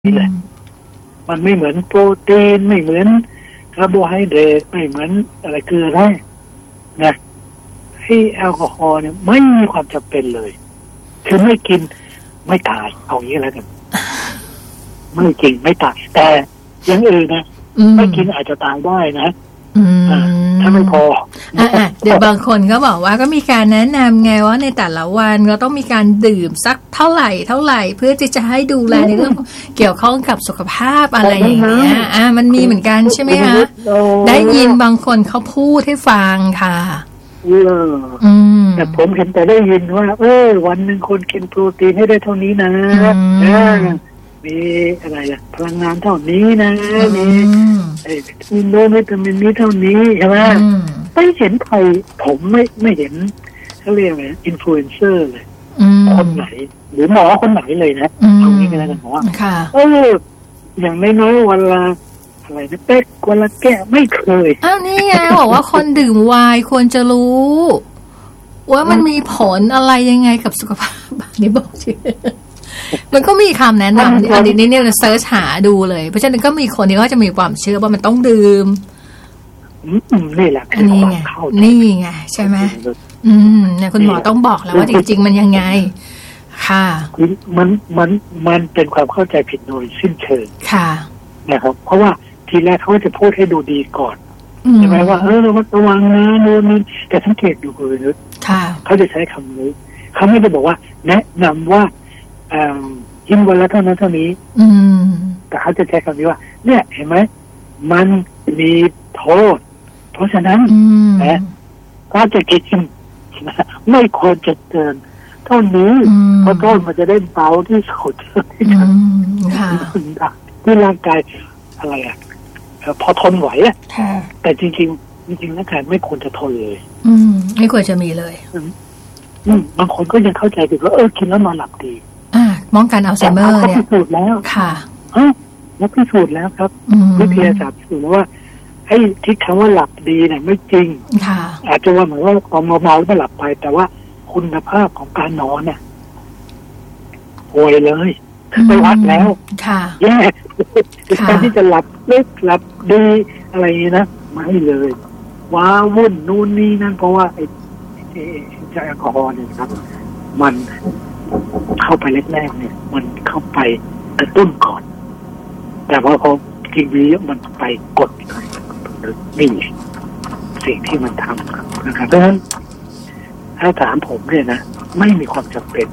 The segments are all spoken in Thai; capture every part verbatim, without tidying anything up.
นี่แหละมันไม่เหมือนโปรตีนไม่เหมือนคาร์โบไฮเดรตไม่เหมือนอะไรเกลือแร่นะให้แอลกอฮอล์เนี่ยไม่มีความจำเป็นเลยคือไม่กินไม่ตายเอางี้แล้วกันไม่กินไม่ตายแต่ยังอื่นนะไม่กินอาจจะตายได้นะถ้าไม่พออ่ะเดี๋ยวบางคนก็บอกว่าก็มีการแนะนำไงว่าในแต่ละวันเราต้องมีการดื่มสักเท่าไหร่เท่าไหร่เพื่อที่จะให้ดูแลในเรื่องเกี่ยวข้องกับสุขภาพอะไรอย่างเงี้ยอ่ะมันมีเหมือนกันใช่ไหมคะได้ยินบางคนเขาพูดให้ฟังค่ะอืมแต่ผมเห็นแต่ได้ยินว่าเออวันหนึ่งคนกินโปรตีนให้ได้เท่านี้นะมีอะไรล่ะพลังงานเท่านี้นะมีไอ้วิตามินโนวิตามินนี้เท่านี้ใช่ไหมไม่เห็นใครผมไม่ไม่เห็นเขาเรียกอะไรอินฟลูเอนเซอร์เลยคนไหนหรือหมอคนไหนเลยนะตรงนี้ก็แล้วกันหมอเอออย่างน้อยๆวันละอะไรนะเป๊กวันละแก้วไม่เคยอ้าวนี่ไงบอกว่าคนดื่มไวน์ควรจะรู้ว่ามันมีผลอะไรยังไงกับสุขภาพนี่บอกชื่อมันก็มีคำแนะนำอันนี้เนี่ยเซิร์ชหาดูเลยเพราะฉะนั้นก็มีคนที่เขาจะมีความเชื่อว่ามันต้องดื่มนี่แหละอันนี้ไงนี่ไงใช่ไหมอืมเนี่ยคุณหมอต้องบอกแล้วว่าจริงๆมันยังไงค่ะมันมันมันเป็นความเข้าใจผิดโดยสิ้นเชิงค่ะนะครับเพราะว่าทีแรกเขาจะพูดให้ดูดีก่อนใช่ไหมว่าเออระมัดระวังนะโน่นนี่แต่สังเกตดูเลยเขาจะใช้คำนี้เขาไม่ได้บอกว่าแนะนำว่ากินวันละเท่านั้นเท่านี้แต่เขาจะใช้คำนี้ว่าเนี่ยเห็นไหมมันมีโทษเพราะฉะนั้นนะถ้าจะกินไม่ควรจะเกินเท่านี้เพราะโทษมันจะได้เบาที่สุดที่จะที่ร่างกายอะไรอ่ะพอทนไหวอ่ะแต่จริงๆจริงๆร่างกายไม่ควรจะทนเลยไม่ควรจะมีเลยบางคนก็ยังเข้าใจผิดว่าเออกินแล้วนอนหลับดีอ่าป้องกันอัลไซเมอร์เนี่ยพิสูจน์แล้วค่ะเฮ้ยแล้วพิสูจน์แล้วครับวิทยาศาสตร์พิสูจน์แล้วว่าไอ้ที่คำว่าหลับดีเนี่ยไม่จริงค่ะอาจจะว่าเหมือนว่าพอเมาๆไม่หลับไปแต่ว่าคุณภาพของการนอนเนี่ยห่วยเลยไปวัดแล้วค่ะแย่การที่จะหลับลึกหลับดีอะไรนะไม่เลยว้าวุ่นนู่นนี่นั่นเพราะว่าไอ้แอลกอฮอล์เนี่ยครับมันเข้าไปแรกๆเนี่ยมันเข้าไปกระตุ้นก่อนแต่พอพอกินเยอะมันไปกดนี่สิ่งที่มันทำนะครับเพราะฉะนั้นถ้าถามผมเนี่ยนะไม่มีความจำเป็น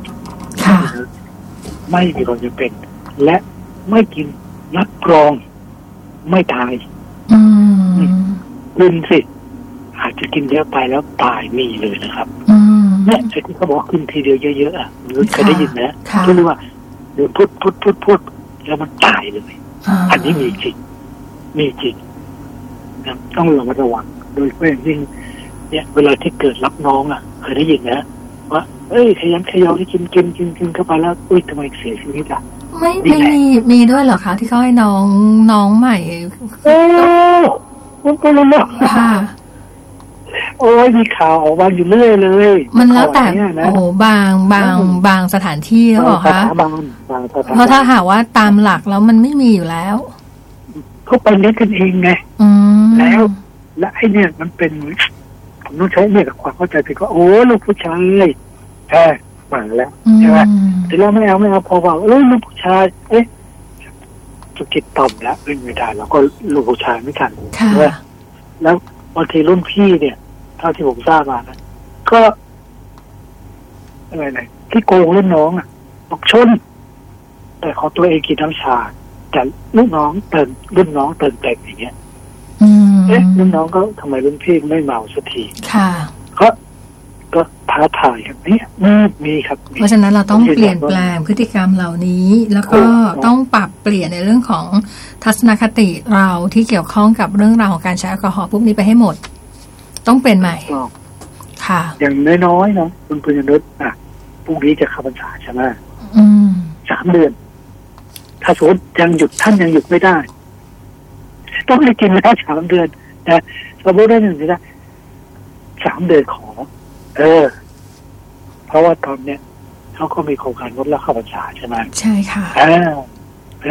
ไม่มีความจำเป็นและไม่กินรับรองไม่ตายคุณสิอาจจะกินเยอะไปแล้วตายมีเลยนะครับเนี่ยไอ้ที่เขาบอกกินทีเดียวเยอะๆอ่ะรู้เคยได้ยินนะที่เรียกว่าเดี๋ยวพุดพุดพุดพุดแล้วมันตายเลยอันนี้มีจริงมีจริงนะต้องระมัดระวังโดยเฉพาะอย่างยิ่งเนี่ยเวลาที่เกิดรับน้องอ่ะเคยได้ยินนะว่าเอ้ยขยันขยอที่กินกินกินกินเข้าไปแล้วอุ้ยทำไมเสียชีวิตอ่ะไม่ไม่มีมีด้วยเหรอคะที่เขาให้น้องน้องใหม่โอ้มันก็รู้แล้วค่ะโอ้ยมีข่าวออกมาอยู่เรื่อยเลยมันแล้วแต่โอ้บางบางบางสถานที่หรือเปล่าคะเพราะถ้าหากว่าตามหลักแล้วมันไม่มีอยู่แล้วเขาไปเล่นกันเองไงแล้วและไอ้เนี่ยมันเป็นผมต้องใช้เนี่ยกับความเข้าใจผิดว่าโอ้ลูกผู้ชายแพ้หมั่นแล้วใช่ไหมแต่เราไม่เอาไม่เอาพอว่าเออลูกผู้ชายเอ๊ะจะกิดต่อมแล้วไม่ได้เราก็ลูกผู้ชายไม่ทันใช่ไหมแล้วบางทีรุ่นพี่เนี่ยเท่าที่ผมทราบมานะก็อะไรไหนที่โกงรุ่นน้องอ่ะบอกชนแต่ขอตัวเองกินน้ำชาแต่รุ่นน้องเติมรุ่นน้องเติมเต็มอย่างเงี้ยเอ๊ะรุ่นน้องก็ทำไมรุ่นพี่ไม่เมาสักทีค่ะก็ก็ท้าทายครับนี่มีครับเพราะฉะนั้นเราต้องเปลี่ยนแปลงพฤติกรรมเหล่านี้แล้วก็ต้องปรับเปลี่ยนในเรื่องของทัศนคติเราที่เกี่ยวข้องกับเรื่องราวของการใช้แอลกอฮอล์พวกนี้ไปให้หมดต้องเปลี่ยนใหม่ค่ะอย่างน้อยๆเนาะคุณปุญญนุชอ่ะพรุ่งนี้จะเข้าพรรษาใช่ไหมสามเดือนถ้าสมมติยังหยุดท่านยังหยุดไม่ได้ต้องให้กินแล้วสามเดือนนะสมมติได้หนึ่งนะสามเดือนขอเออเพราะว่าตอนเนี้ยเขาก็มีโครงการลดละเข้าพรรษาใช่ไหมใช่ค่ะอ่า